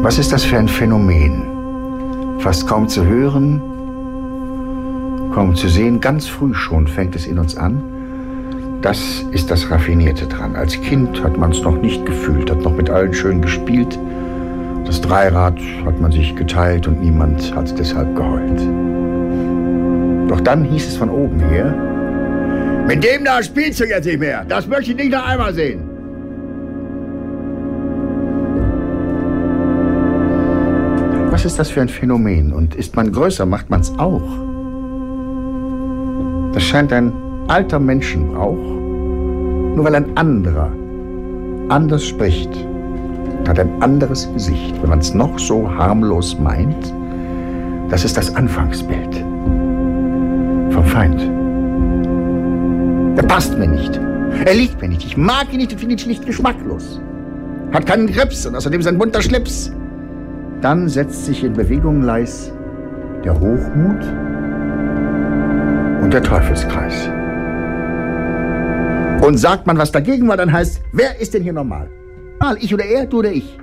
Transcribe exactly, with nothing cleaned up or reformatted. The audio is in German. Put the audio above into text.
Was ist das für ein Phänomen? Fast kaum zu hören, kaum zu sehen, ganz früh schon fängt es in uns an. Das ist das Raffinierte dran. Als Kind hat man es noch nicht gefühlt, hat noch mit allen schön gespielt. Das Dreirad hat man sich geteilt und niemand hat deshalb geheult. Doch dann hieß es von oben her: Mit dem da spielst du jetzt nicht mehr. Das möchte ich nicht noch einmal sehen. Was ist das für ein Phänomen? Und ist man größer, macht man es auch. Das scheint ein alter Menschenbrauch, nur weil ein anderer anders spricht, hat ein anderes Gesicht. Wenn man es noch so harmlos meint, das ist das Anfangsbild vom Feind. Er passt mir nicht. Er liegt mir nicht. Ich mag ihn nicht und finde ihn schlicht geschmacklos. Hat keinen Grips und außerdem sein bunter Schlips. Dann setzt sich in Bewegung leis der Hochmut und der Teufelskreis. Und sagt man was dagegen, weil dann heißt, wer ist denn hier normal? Ich oder er, du oder ich?